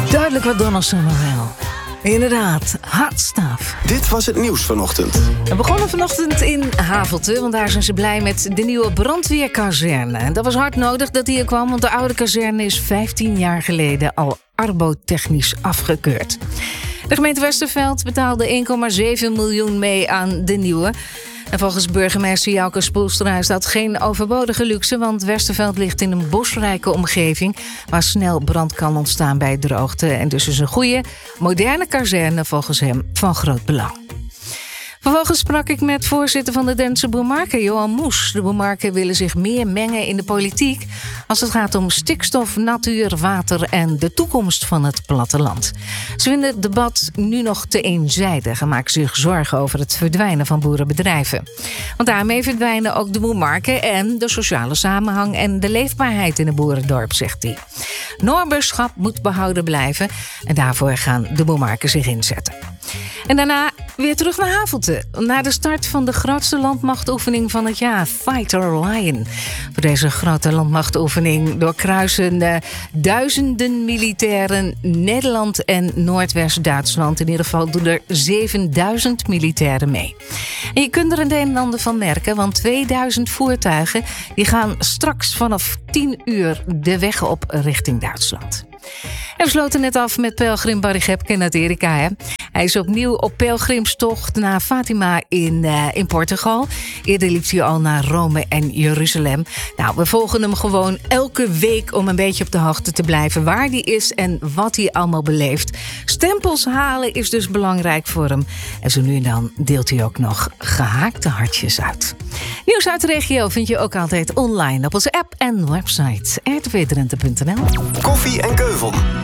Duidelijk wat Donaldson nog wel. Inderdaad, hot stuff. Dit was het nieuws vanochtend. We begonnen vanochtend in Havelte, want daar zijn ze blij met de nieuwe brandweerkazerne. En dat was hard nodig dat die er kwam, want de oude kazerne is 15 jaar geleden al arbotechnisch afgekeurd. De gemeente Westerveld betaalde 1,7 miljoen mee aan de nieuwe. En volgens burgemeester Jouke Spoelstra is dat geen overbodige luxe, want Westerveld ligt in een bosrijke omgeving waar snel brand kan ontstaan bij droogte. En dus is een goede, moderne kazerne volgens hem van groot belang. Vervolgens sprak ik met voorzitter van de Drentse Boermarken, Johan Moes. De Boermarken willen zich meer mengen in de politiek als het gaat om stikstof, natuur, water en de toekomst van het platteland. Ze vinden het debat nu nog te eenzijdig en maken zich zorgen over het verdwijnen van boerenbedrijven. Want daarmee verdwijnen ook de Boermarken en de sociale samenhang en de leefbaarheid in een boerendorp, zegt hij. Noorberschap moet behouden blijven en daarvoor gaan de Boermarken zich inzetten. En daarna weer terug naar Havelte. Na de start van de grootste landmachtoefening van het jaar, Fighter Lion. Voor deze grote landmachtoefening doorkruisen duizenden militairen Nederland en Noordwest-Duitsland. In ieder geval doen er 7000 militairen mee. En je kunt er een en ander van merken, want 2000 voertuigen die gaan straks vanaf 10 uur de weg op richting Duitsland. En we sloten net af met pelgrim Barry Gebke uit Erika. Hè? Hij is opnieuw op pelgrimstocht naar Fatima in Portugal. Eerder liep hij al naar Rome en Jeruzalem. Nou, we volgen hem gewoon elke week om een beetje op de hoogte te blijven waar hij is en wat hij allemaal beleeft. Stempels halen is dus belangrijk voor hem. En zo nu en dan deelt hij ook nog gehaakte hartjes uit. Nieuws uit de regio vind je ook altijd online op onze app en website rtvdrenthe.nl. Koffie en Keuvel.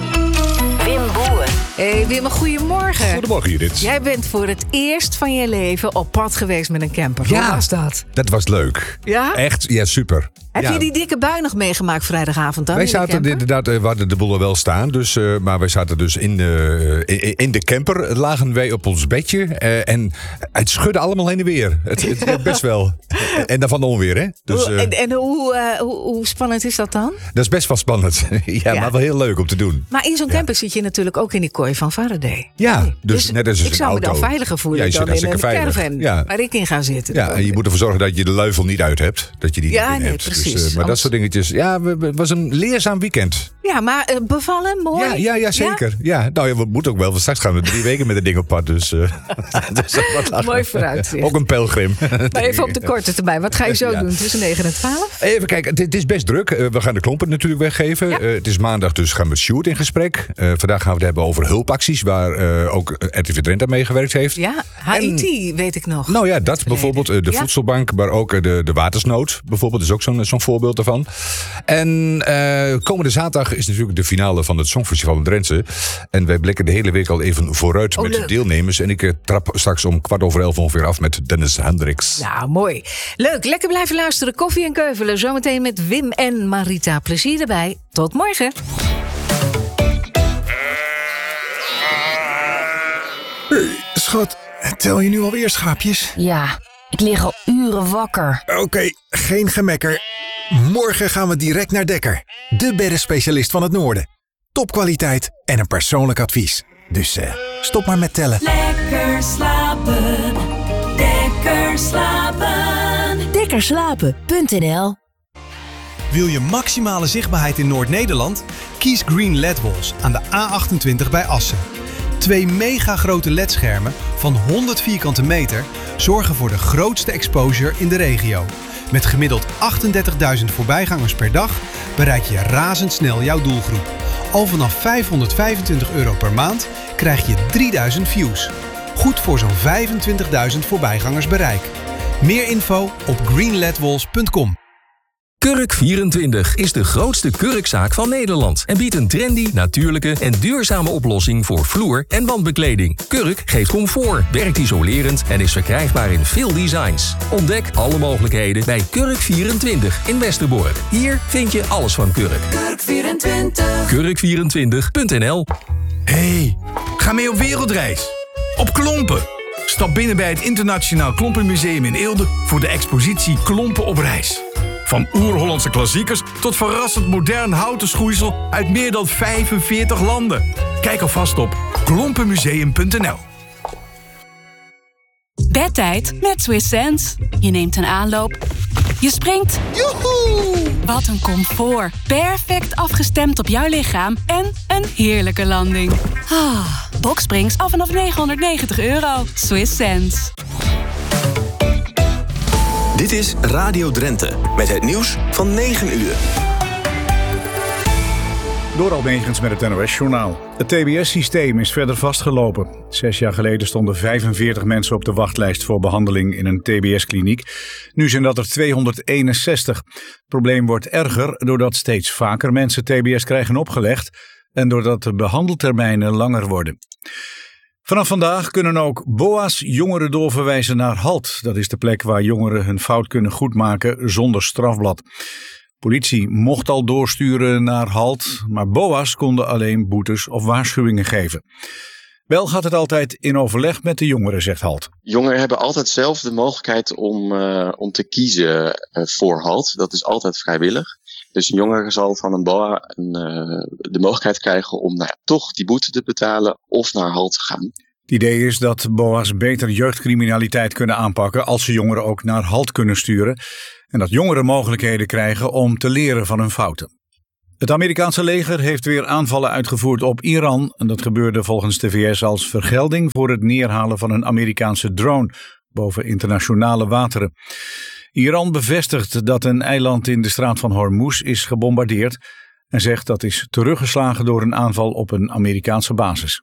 Wim Boer. Hey Wim, goedemorgen. Goedemorgen Judith. Jij bent voor het eerst van je leven op pad geweest met een camper. Hoe was dat? Dat was leuk. Ja? Echt, ja, super. Heb je die dikke bui nog meegemaakt vrijdagavond dan? Wij zaten inderdaad, we hadden de boel wel staan. Dus, maar wij zaten dus in de camper. Lagen wij op ons bedje. En het schudde allemaal heen en weer. Het best wel. En dan van de onweer, hè? Dus, hoe spannend is dat dan? Dat is best wel spannend. ja, maar wel heel leuk om te doen. Maar in zo'n camper zit je natuurlijk ook in die kooi van Faraday. Ja, dus net als ik zou me dan veiliger voelen dan in een caravan waar ik in ga zitten. Ja, en je moet ervoor zorgen dat je de luifel niet uit hebt. Dat je die niet in hebt. Precies. Dus, maar dat soort dingetjes. Ja, het was een leerzaam weekend. Ja, maar bevallen, mooi. Ja, zeker. Ja? Nou ja, we moeten ook wel. Want straks gaan we 3 weken met het ding op pad. Dus mooi vooruitzicht. Ook een pelgrim. Maar even op de korte termijn. Wat ga je zo doen tussen 9 en 12? Even kijken, het is best druk. We gaan de klompen natuurlijk weggeven. Ja. Het is maandag, dus gaan we met Sjoerd in gesprek. Vandaag gaan we het hebben over hulpacties. Waar ook RTV Drenthe aan meegewerkt heeft. Ja, HIT weet ik nog. Nou ja, dat bijvoorbeeld. De voedselbank, maar ook de watersnood bijvoorbeeld. Is ook zo'n voorbeeld daarvan. En komende zaterdag is natuurlijk de finale van het Songfestival in Drenthe. En wij blikken de hele week al even vooruit met de deelnemers. En ik trap straks om 11:15 ongeveer af met Dennis Hendricks. Nou, mooi. Leuk, lekker blijven luisteren. Koffie en keuvelen. Zometeen met Wim en Marita. Plezier erbij. Tot morgen. Hey, schat, tel je nu alweer schaapjes? Ja, ik lig al uren wakker. Oké, geen gemekker. Morgen gaan we direct naar Dekker. De beddenspecialist van het Noorden. Topkwaliteit en een persoonlijk advies. Dus stop maar met tellen. Lekker slapen. Lekker slapen. Dekkerslapen.nl. Wil je maximale zichtbaarheid in Noord-Nederland? Kies Green LED Walls aan de A28 bij Assen. 2 mega grote LED-schermen van 100 vierkante meter zorgen voor de grootste exposure in de regio. Met gemiddeld 38.000 voorbijgangers per dag bereik je razendsnel jouw doelgroep. Al vanaf €525 per maand krijg je 3000 views. Goed voor zo'n 25.000 voorbijgangers bereik. Meer info op greenledwalls.com. Kurk24 is de grootste kurkzaak van Nederland en biedt een trendy, natuurlijke en duurzame oplossing voor vloer- en wandbekleding. Kurk geeft comfort, werkt isolerend en is verkrijgbaar in veel designs. Ontdek alle mogelijkheden bij Kurk24 in Westerbork. Hier vind je alles van Kurk. Kurk24. Kurk24.nl. Hey, ga mee op wereldreis. Op Klompen. Stap binnen bij het Internationaal Klompenmuseum in Eelde voor de expositie Klompen op reis. Van oer-Hollandse klassiekers tot verrassend modern houten schoeisel uit meer dan 45 landen. Kijk alvast op klompenmuseum.nl. Bedtijd met Swiss Sense. Je neemt een aanloop. Je springt. Joehoe! Wat een comfort. Perfect afgestemd op jouw lichaam. En een heerlijke landing. Boxsprings af vanaf €990. Swiss Sense. Dit is Radio Drenthe met het nieuws van 9 uur. Door Almegens met het NOS-journaal. Het TBS-systeem is verder vastgelopen. 6 jaar geleden stonden 45 mensen op de wachtlijst voor behandeling in een TBS-kliniek. Nu zijn dat er 261. Het probleem wordt erger doordat steeds vaker mensen TBS krijgen opgelegd en doordat de behandeltermijnen langer worden. Vanaf vandaag kunnen ook BOA's jongeren doorverwijzen naar HALT. Dat is de plek waar jongeren hun fout kunnen goedmaken zonder strafblad. Politie mocht al doorsturen naar HALT, maar BOA's konden alleen boetes of waarschuwingen geven. Wel gaat het altijd in overleg met de jongeren, zegt HALT. Jongeren hebben altijd zelf de mogelijkheid om te kiezen voor HALT. Dat is altijd vrijwillig. Dus een jongere zal van een BOA de mogelijkheid krijgen om toch die boete te betalen of naar HALT te gaan. Het idee is dat BOA's beter jeugdcriminaliteit kunnen aanpakken als ze jongeren ook naar HALT kunnen sturen. En dat jongeren mogelijkheden krijgen om te leren van hun fouten. Het Amerikaanse leger heeft weer aanvallen uitgevoerd op Iran. En dat gebeurde volgens de VS als vergelding voor het neerhalen van een Amerikaanse drone boven internationale wateren. Iran bevestigt dat een eiland in de straat van Hormuz is gebombardeerd en zegt dat is teruggeslagen door een aanval op een Amerikaanse basis.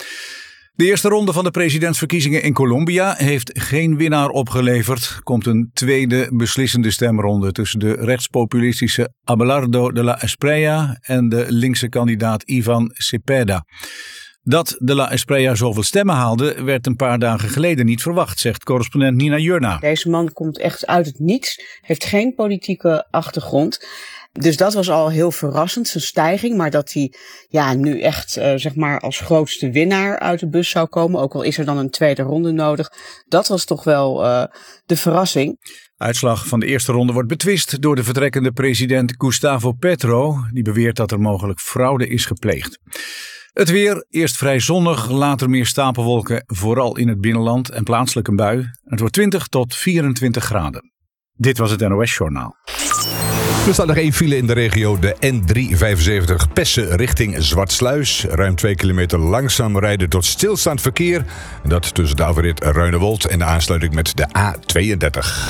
De eerste ronde van de presidentsverkiezingen in Colombia heeft geen winnaar opgeleverd. Komt een tweede beslissende stemronde tussen de rechtspopulistische Abelardo de la Espriella en de linkse kandidaat Ivan Cepeda. Dat de la Espriella zoveel stemmen haalde werd een paar dagen geleden niet verwacht, zegt correspondent Nina Jurna. Deze man komt echt uit het niets, heeft geen politieke achtergrond. Dus dat was al heel verrassend, zijn stijging. Maar dat hij nu echt als grootste winnaar uit de bus zou komen. Ook al is er dan een tweede ronde nodig. Dat was toch wel de verrassing. Uitslag van de eerste ronde wordt betwist door de vertrekkende president Gustavo Petro. Die beweert dat er mogelijk fraude is gepleegd. Het weer, eerst vrij zonnig, later meer stapelwolken. Vooral in het binnenland en plaatselijk een bui. Het wordt 20 tot 24 graden. Dit was het NOS-journaal. Er staat nog 1 file in de regio, de N375 Pessen richting Zwartsluis. Ruim 2 kilometer langzaam rijden tot stilstaand verkeer. En dat tussen de afrit Ruinewold en de aansluiting met de A32.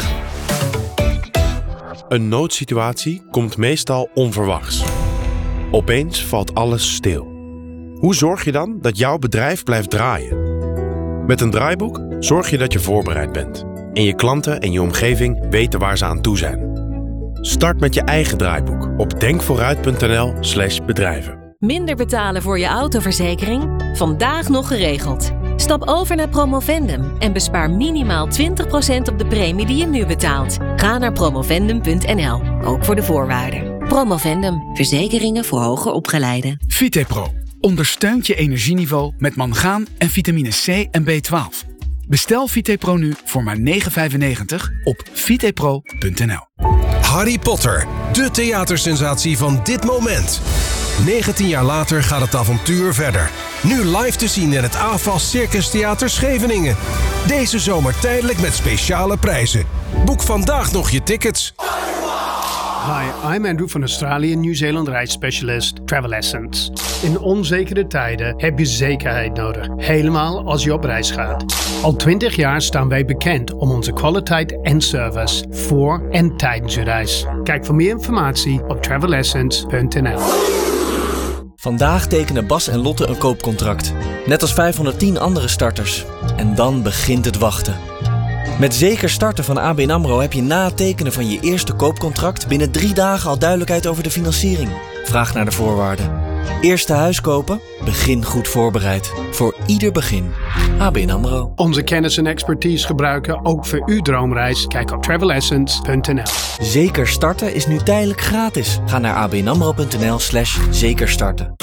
Een noodsituatie komt meestal onverwachts. Opeens valt alles stil. Hoe zorg je dan dat jouw bedrijf blijft draaien? Met een draaiboek zorg je dat je voorbereid bent. En je klanten en je omgeving weten waar ze aan toe zijn. Start met je eigen draaiboek op denkvooruit.nl/bedrijven. Minder betalen voor je autoverzekering? Vandaag nog geregeld. Stap over naar Promovendum en bespaar minimaal 20% op de premie die je nu betaalt. Ga naar promovendum.nl, ook voor de voorwaarden. Promovendum, verzekeringen voor hoger opgeleiden. Vitepro ondersteunt je energieniveau met mangaan en vitamine C en B12. Bestel Vitepro nu voor maar €9,95 op vitepro.nl. Harry Potter, de theatersensatie van dit moment. 19 jaar later gaat het avontuur verder. Nu live te zien in het AFAS Circus Theater Scheveningen. Deze zomer tijdelijk met speciale prijzen. Boek vandaag nog je tickets. Hi, I'm Andrew van Australië Nieuw-Zeeland reisspecialist Travel Essence. In onzekere tijden heb je zekerheid nodig, helemaal als je op reis gaat. Al 20 jaar staan wij bekend om onze kwaliteit en service voor en tijdens je reis. Kijk voor meer informatie op travelessence.nl. Vandaag tekenen Bas en Lotte een koopcontract. Net als 510 andere starters. En dan begint het wachten. Met Zeker Starten van ABN AMRO heb je na het tekenen van je eerste koopcontract binnen 3 dagen al duidelijkheid over de financiering. Vraag naar de voorwaarden. Eerste huis kopen? Begin goed voorbereid. Voor ieder begin. ABN AMRO. Onze kennis en expertise gebruiken ook voor uw droomreis. Kijk op travelessence.nl. Zeker Starten is nu tijdelijk gratis. Ga naar abnamro.nl/zekerstarten.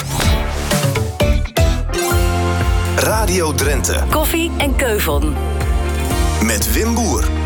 Radio Drenthe. Koffie en Keuvon. Met Wim Boer.